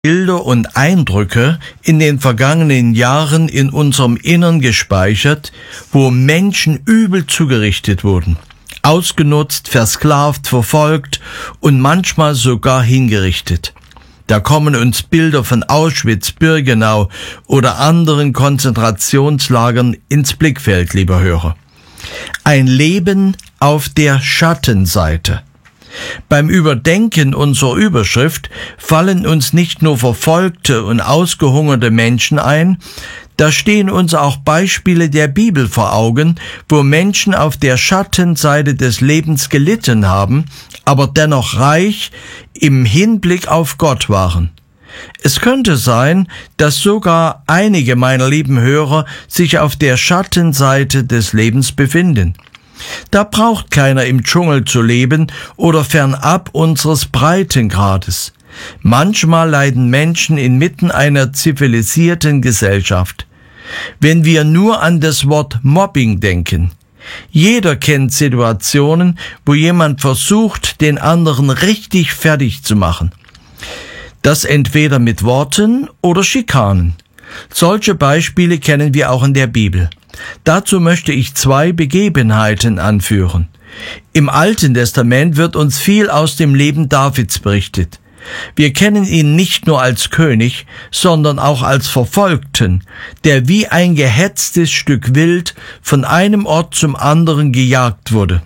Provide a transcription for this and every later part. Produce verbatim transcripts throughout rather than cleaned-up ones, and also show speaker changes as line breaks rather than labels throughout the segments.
Bilder und Eindrücke in den vergangenen Jahren in unserem Innern gespeichert, wo Menschen übel zugerichtet wurden, ausgenutzt, versklavt, verfolgt und manchmal sogar hingerichtet. Da kommen uns Bilder von Auschwitz, Birkenau oder anderen Konzentrationslagern ins Blickfeld, lieber Hörer. Ein Leben auf der Schattenseite. Beim Überdenken unserer Überschrift fallen uns nicht nur verfolgte und ausgehungerte Menschen ein, da stehen uns auch Beispiele der Bibel vor Augen, wo Menschen auf der Schattenseite des Lebens gelitten haben, aber dennoch reich im Hinblick auf Gott waren. Es könnte sein, dass sogar einige meiner lieben Hörer sich auf der Schattenseite des Lebens befinden. Da braucht keiner im Dschungel zu leben oder fernab unseres Breitengrades. Manchmal leiden Menschen inmitten einer zivilisierten Gesellschaft. Wenn wir nur an das Wort Mobbing denken. Jeder kennt Situationen, wo jemand versucht, den anderen richtig fertig zu machen. Das entweder mit Worten oder Schikanen. Solche Beispiele kennen wir auch in der Bibel. Dazu möchte ich zwei Begebenheiten anführen. Im Alten Testament wird uns viel aus dem Leben Davids berichtet. Wir kennen ihn nicht nur als König, sondern auch als Verfolgten, der wie ein gehetztes Stück Wild von einem Ort zum anderen gejagt wurde.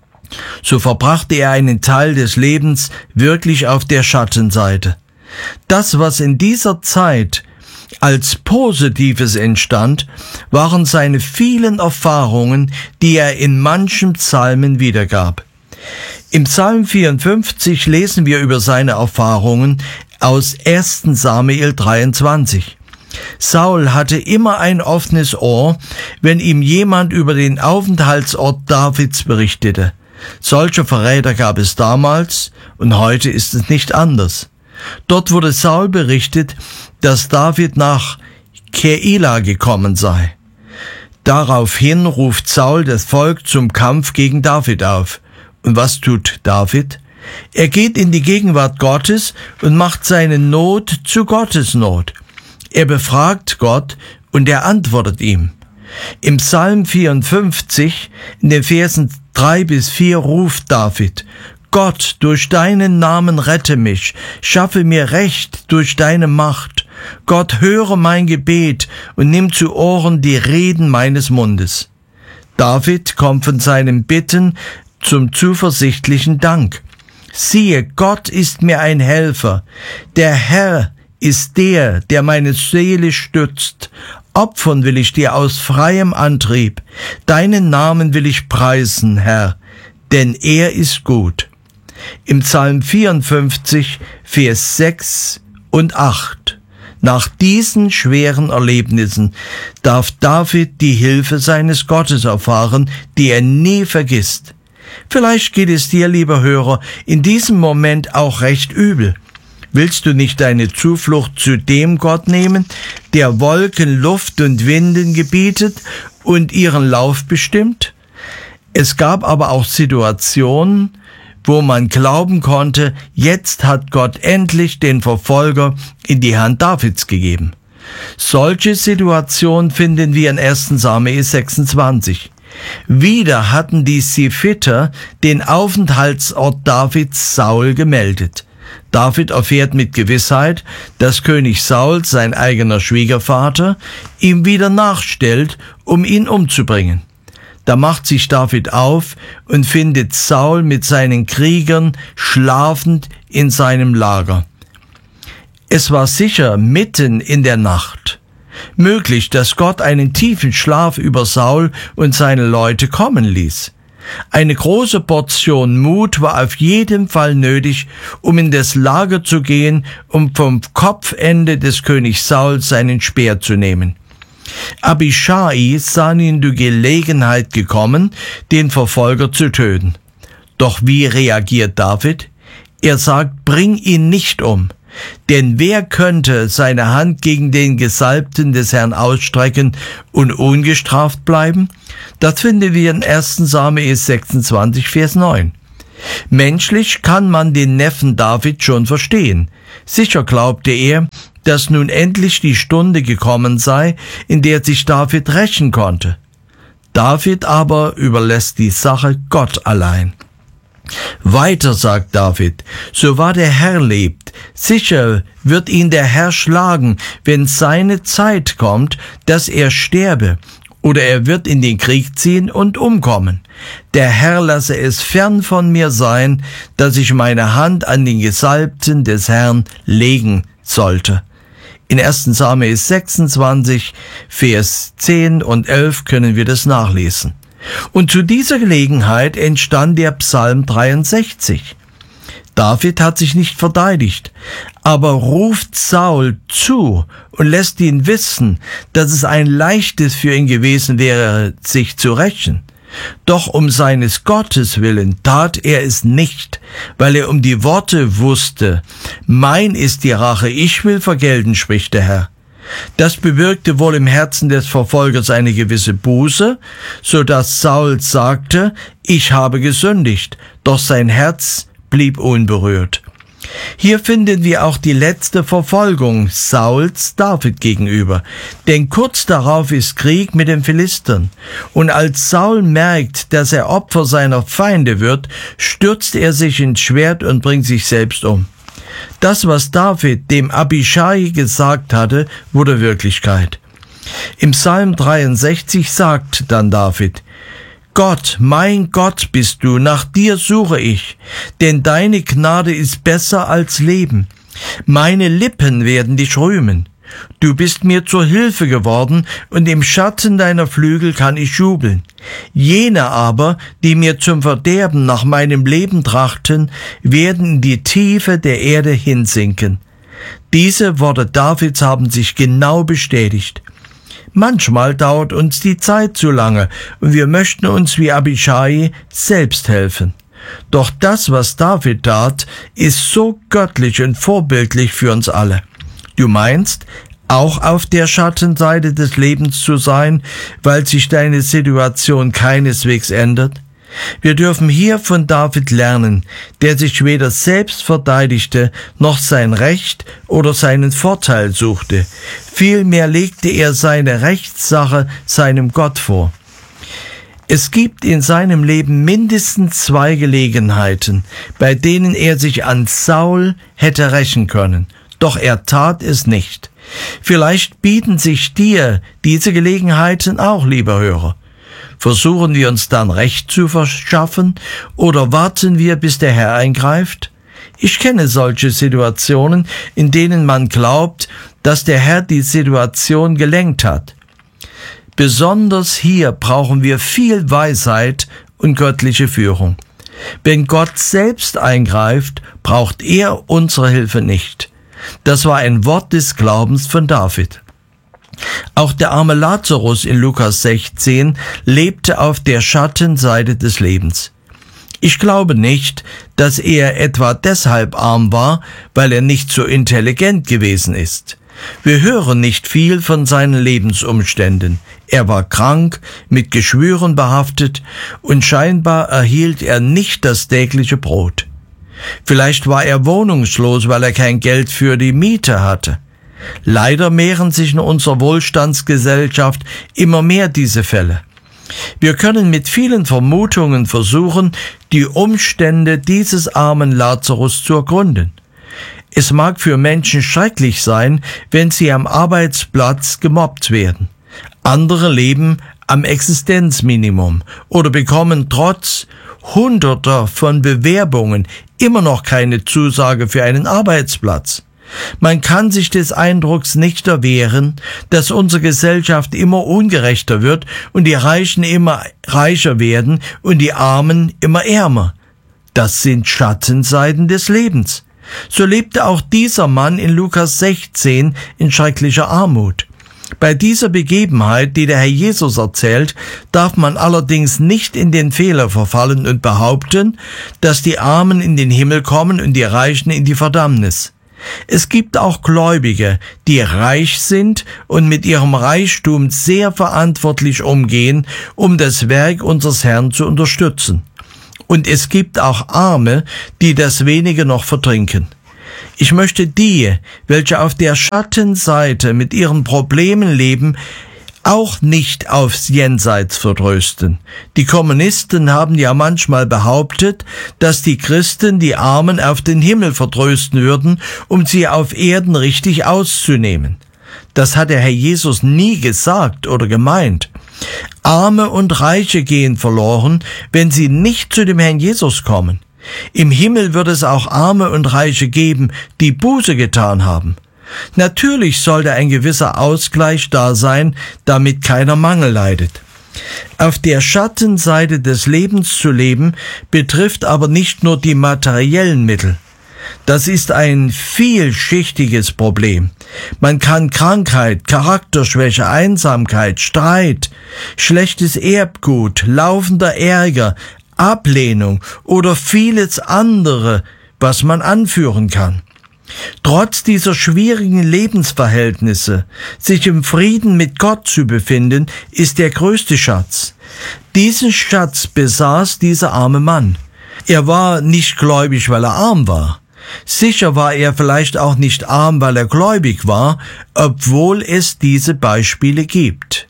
So verbrachte er einen Teil des Lebens wirklich auf der Schattenseite. Das, was in dieser Zeit als Positives entstand, waren seine vielen Erfahrungen, die er in manchen Psalmen wiedergab. Im Psalm vierundfünfzig lesen wir über seine Erfahrungen aus ersten Samuel dreiundzwanzig. Saul hatte immer ein offenes Ohr, wenn ihm jemand über den Aufenthaltsort Davids berichtete. Solche Verräter gab es damals und heute ist es nicht anders. Dort wurde Saul berichtet, dass David nach Keila gekommen sei. Daraufhin ruft Saul das Volk zum Kampf gegen David auf. Und was tut David? Er geht in die Gegenwart Gottes und macht seine Not zu Gottes Not. Er befragt Gott und er antwortet ihm. Im Psalm vierundfünfzig, in den Versen drei bis vier, ruft David: Gott, durch deinen Namen rette mich, schaffe mir Recht durch deine Macht. Gott, höre mein Gebet und nimm zu Ohren die Reden meines Mundes. David kommt von seinem Bitten zum zuversichtlichen Dank. Siehe, Gott ist mir ein Helfer. Der Herr ist der, der meine Seele stützt. Opfern will ich dir aus freiem Antrieb. Deinen Namen will ich preisen, Herr, denn er ist gut. Im Psalm vierundfünfzig, Vers sechs und acht. Nach diesen schweren Erlebnissen darf David die Hilfe seines Gottes erfahren, die er nie vergisst. Vielleicht geht es dir, lieber Hörer, in diesem Moment auch recht übel. Willst du nicht deine Zuflucht zu dem Gott nehmen, der Wolken, Luft und Winden gebietet und ihren Lauf bestimmt? Es gab aber auch Situationen, wo man glauben konnte, jetzt hat Gott endlich den Verfolger in die Hand Davids gegeben. Solche Situationen finden wir in ersten Samuel sechsundzwanzig. Wieder hatten die Siphiter den Aufenthaltsort Davids Saul gemeldet. David erfährt mit Gewissheit, dass König Saul, sein eigener Schwiegervater, ihm wieder nachstellt, um ihn umzubringen. Da macht sich David auf und findet Saul mit seinen Kriegern schlafend in seinem Lager. Es war sicher mitten in der Nacht. Möglich, dass Gott einen tiefen Schlaf über Saul und seine Leute kommen ließ. Eine große Portion Mut war auf jeden Fall nötig, um in das Lager zu gehen, um vom Kopfende des Königs Saul seinen Speer zu nehmen. Abischai sah in die Gelegenheit gekommen, den Verfolger zu töten. Doch wie reagiert David? Er sagt, bring ihn nicht um. Denn wer könnte seine Hand gegen den Gesalbten des Herrn ausstrecken und ungestraft bleiben? Das finden wir in ersten Samuel sechsundzwanzig, Vers neun. Menschlich kann man den Neffen David schon verstehen. Sicher glaubte er, dass nun endlich die Stunde gekommen sei, in der sich David rächen konnte. David aber überlässt die Sache Gott allein. Weiter sagt David, so wahr der Herr lebt, sicher wird ihn der Herr schlagen, wenn seine Zeit kommt, dass er sterbe, oder er wird in den Krieg ziehen und umkommen. Der Herr lasse es fern von mir sein, dass ich meine Hand an den Gesalbten des Herrn legen sollte. In erster Samuel sechsundzwanzig, Vers zehn und elf können wir das nachlesen. Und zu dieser Gelegenheit entstand der Psalm dreiundsechzig. David hat sich nicht verteidigt, aber ruft Saul zu und lässt ihn wissen, dass es ein leichtes für ihn gewesen wäre, sich zu rächen. Doch um seines Gottes willen tat er es nicht, weil er um die Worte wusste, mein ist die Rache, ich will vergelten, spricht der Herr. Das bewirkte wohl im Herzen des Verfolgers eine gewisse Buße, so dass Saul sagte, ich habe gesündigt, doch sein Herz blieb unberührt. Hier finden wir auch die letzte Verfolgung Sauls David gegenüber, denn kurz darauf ist Krieg mit den Philistern, und als Saul merkt, dass er Opfer seiner Feinde wird, stürzt er sich ins Schwert und bringt sich selbst um. Das, was David dem Abischai gesagt hatte, wurde Wirklichkeit. Im Psalm dreiundsechzig sagt dann David, Gott, mein Gott bist du, nach dir suche ich, denn deine Gnade ist besser als Leben. Meine Lippen werden dich rühmen. Du bist mir zur Hilfe geworden, und im Schatten deiner Flügel kann ich jubeln. Jene aber, die mir zum Verderben nach meinem Leben trachten, werden in die Tiefe der Erde hinsinken. Diese Worte Davids haben sich genau bestätigt. Manchmal dauert uns die Zeit zu lange, und wir möchten uns wie Abischai selbst helfen. Doch das, was David tat, ist so göttlich und vorbildlich für uns alle. Du meinst, auch auf der Schattenseite des Lebens zu sein, weil sich deine Situation keineswegs ändert? Wir dürfen hier von David lernen, der sich weder selbst verteidigte, noch sein Recht oder seinen Vorteil suchte. Vielmehr legte er seine Rechtssache seinem Gott vor. Es gibt in seinem Leben mindestens zwei Gelegenheiten, bei denen er sich an Saul hätte rächen können. Doch er tat es nicht. Vielleicht bieten sich dir diese Gelegenheiten auch, lieber Hörer. Versuchen wir uns dann Recht zu verschaffen oder warten wir, bis der Herr eingreift? Ich kenne solche Situationen, in denen man glaubt, dass der Herr die Situation gelenkt hat. Besonders hier brauchen wir viel Weisheit und göttliche Führung. Wenn Gott selbst eingreift, braucht er unsere Hilfe nicht. Das war ein Wort des Glaubens von David. Auch der arme Lazarus in Lukas sechzehn lebte auf der Schattenseite des Lebens. Ich glaube nicht, dass er etwa deshalb arm war, weil er nicht so intelligent gewesen ist. Wir hören nicht viel von seinen Lebensumständen. Er war krank, mit Geschwüren behaftet, und scheinbar erhielt er nicht das tägliche Brot. Vielleicht war er wohnungslos, weil er kein Geld für die Miete hatte. Leider mehren sich in unserer Wohlstandsgesellschaft immer mehr diese Fälle. Wir können mit vielen Vermutungen versuchen, die Umstände dieses armen Lazarus zu ergründen. Es mag für Menschen schrecklich sein, wenn sie am Arbeitsplatz gemobbt werden. Andere leben am Existenzminimum oder bekommen trotz Hunderter von Bewerbungen immer noch keine Zusage für einen Arbeitsplatz. Man kann sich des Eindrucks nicht erwehren, dass unsere Gesellschaft immer ungerechter wird und die Reichen immer reicher werden und die Armen immer ärmer. Das sind Schattenseiten des Lebens. So lebte auch dieser Mann in Lukas sechzehn in schrecklicher Armut. Bei dieser Begebenheit, die der Herr Jesus erzählt, darf man allerdings nicht in den Fehler verfallen und behaupten, dass die Armen in den Himmel kommen und die Reichen in die Verdammnis. Es gibt auch Gläubige, die reich sind und mit ihrem Reichtum sehr verantwortlich umgehen, um das Werk unseres Herrn zu unterstützen. Und es gibt auch Arme, die das Wenige noch vertrinken. Ich möchte die, welche auf der Schattenseite mit ihren Problemen leben, auch nicht aufs Jenseits vertrösten. Die Kommunisten haben ja manchmal behauptet, dass die Christen die Armen auf den Himmel vertrösten würden, um sie auf Erden richtig auszunehmen. Das hat der Herr Jesus nie gesagt oder gemeint. Arme und Reiche gehen verloren, wenn sie nicht zu dem Herrn Jesus kommen. Im Himmel wird es auch Arme und Reiche geben, die Buße getan haben. Natürlich sollte ein gewisser Ausgleich da sein, damit keiner Mangel leidet. Auf der Schattenseite des Lebens zu leben, betrifft aber nicht nur die materiellen Mittel. Das ist ein vielschichtiges Problem. Man kann Krankheit, Charakterschwäche, Einsamkeit, Streit, schlechtes Erbgut, laufender Ärger, Ablehnung oder vieles andere, was man anführen kann. Trotz dieser schwierigen Lebensverhältnisse, sich im Frieden mit Gott zu befinden, ist der größte Schatz. Diesen Schatz besaß dieser arme Mann. Er war nicht gläubig, weil er arm war. Sicher war er vielleicht auch nicht arm, weil er gläubig war, obwohl es diese Beispiele gibt.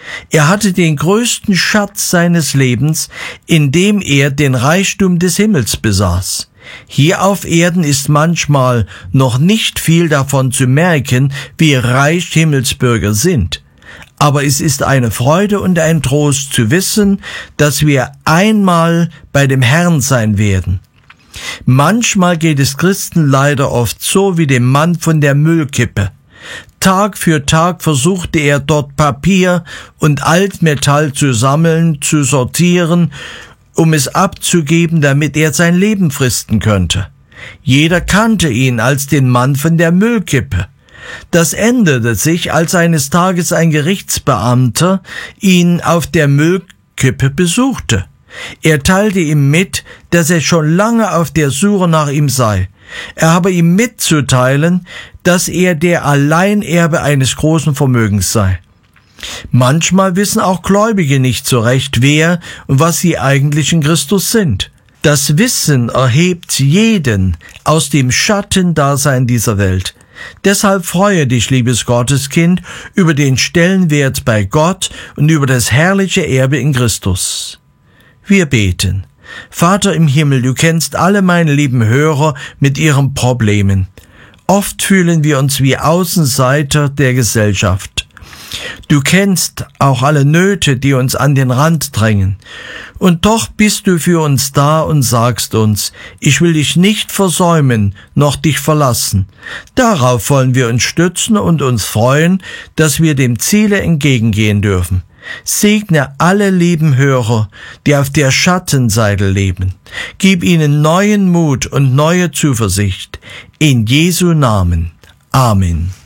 Er hatte den größten Schatz seines Lebens, indem er den Reichtum des Himmels besaß. Hier auf Erden ist manchmal noch nicht viel davon zu merken, wie reich Himmelsbürger sind. Aber es ist eine Freude und ein Trost zu wissen, dass wir einmal bei dem Herrn sein werden. Manchmal geht es Christen leider oft so wie dem Mann von der Müllkippe. Tag für Tag versuchte er dort Papier und Altmetall zu sammeln, zu sortieren, um es abzugeben, damit er sein Leben fristen könnte. Jeder kannte ihn als den Mann von der Müllkippe. Das änderte sich, als eines Tages ein Gerichtsbeamter ihn auf der Müllkippe besuchte. Er teilte ihm mit, dass er schon lange auf der Suche nach ihm sei. Er habe ihm mitzuteilen, dass er der Alleinerbe eines großen Vermögens sei. Manchmal wissen auch Gläubige nicht so recht, wer und was sie eigentlich in Christus sind. Das Wissen erhebt jeden aus dem Schattendasein dieser Welt. Deshalb freue dich, liebes Gotteskind, über den Stellenwert bei Gott und über das herrliche Erbe in Christus. Wir beten. Vater im Himmel, du kennst alle meine lieben Hörer mit ihren Problemen. Oft fühlen wir uns wie Außenseiter der Gesellschaft. Du kennst auch alle Nöte, die uns an den Rand drängen. Und doch bist du für uns da und sagst uns, ich will dich nicht versäumen, noch dich verlassen. Darauf wollen wir uns stützen und uns freuen, dass wir dem Ziele entgegengehen dürfen. Segne alle lieben Hörer, die auf der Schattenseite leben. Gib ihnen neuen Mut und neue Zuversicht. In Jesu Namen. Amen.